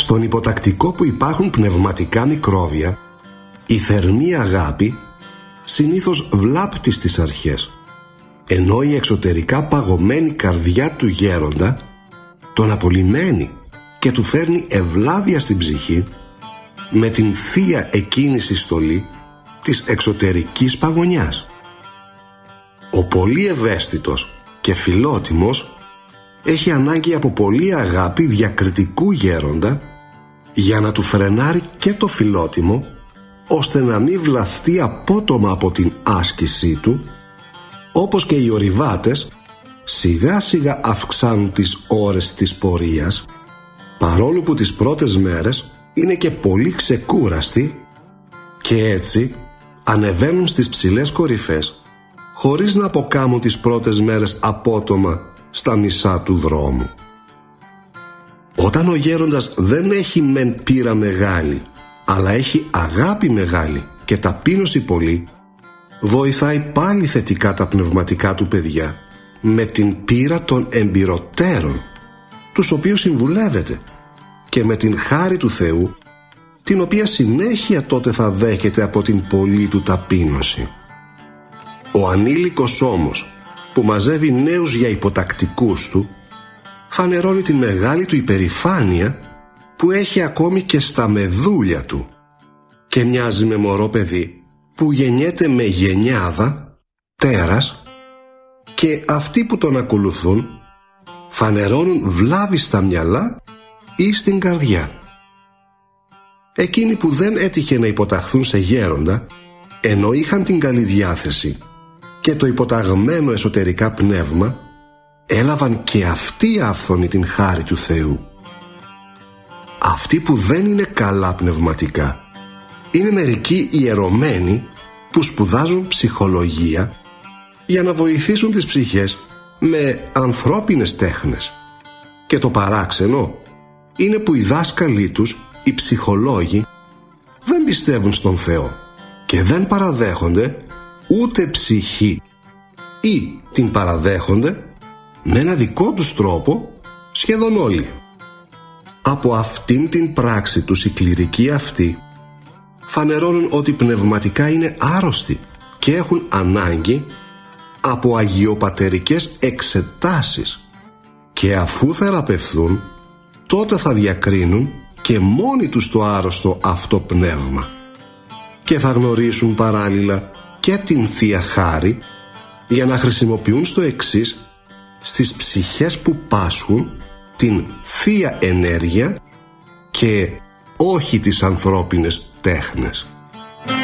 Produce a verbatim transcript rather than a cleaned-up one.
Στον υποτακτικό που υπάρχουν πνευματικά μικρόβια, η θερμή αγάπη συνήθως βλάπτει στις αρχές, ενώ η εξωτερικά παγωμένη καρδιά του γέροντα τον απολυμμένει και του φέρνει ευλάβεια στην ψυχή με την θεία εκείνη συστολή της εξωτερικής παγωνιάς. Ο πολύ ευαίσθητος και φιλότιμος έχει ανάγκη από πολύ αγάπη διακριτικού γέροντα για να του φρενάρει και το φιλότιμο, ώστε να μην βλαφτεί απότομα από την άσκησή του, όπως και οι ορειβάτες σιγά σιγά αυξάνουν τις ώρες της πορείας, παρόλο που τις πρώτες μέρες είναι και πολύ ξεκούραστοι, και έτσι ανεβαίνουν στις ψηλές κορυφές χωρίς να αποκάμουν τις πρώτες μέρες απότομα στα μισά του δρόμου. Όταν ο γέροντας δεν έχει μεν πείρα μεγάλη, αλλά έχει αγάπη μεγάλη και ταπείνωση πολύ, βοηθάει πάλι θετικά τα πνευματικά του παιδιά με την πείρα των εμπειροτέρων, τους οποίους συμβουλεύεται, και με την χάρη του Θεού, την οποία συνέχεια τότε θα δέχεται από την πολλή του ταπείνωση. Ο ανήλικος όμως, που μαζεύει νέους για υποτακτικούς του, φανερώνει την μεγάλη του υπερηφάνεια που έχει ακόμη και στα μεδούλια του, και μοιάζει με μωρό παιδί που γεννιέται με γενιάδα, τέρας, και αυτοί που τον ακολουθούν φανερώνουν βλάβη στα μυαλά ή στην καρδιά. Εκείνοι που δεν έτυχε να υποταχθούν σε γέροντα, ενώ είχαν την καλή διάθεση και το υποταγμένο εσωτερικά πνεύμα, έλαβαν και αυτοί άφθονοι την χάρη του Θεού. Αυτοί που δεν είναι καλά πνευματικά είναι μερικοί ιερωμένοι που σπουδάζουν ψυχολογία για να βοηθήσουν τις ψυχές με ανθρώπινες τέχνες, και το παράξενο είναι που οι δάσκαλοι τους, οι ψυχολόγοι, δεν πιστεύουν στον Θεό και δεν παραδέχονται ούτε ψυχή, ή την παραδέχονται με ένα δικό τους τρόπο σχεδόν όλοι. Από αυτήν την πράξη τους οι κληρικοί αυτοί φανερώνουν ότι πνευματικά είναι άρρωστοι και έχουν ανάγκη από αγιοπατερικές εξετάσεις, και αφού θεραπευθούν, τότε θα διακρίνουν και μόνοι τους το άρρωστο αυτό πνεύμα, και θα γνωρίσουν παράλληλα και την Θεία Χάρη για να χρησιμοποιούν στο εξής στις ψυχές που πάσχουν την Θεία Ενέργεια και όχι τις ανθρώπινες τέχνες.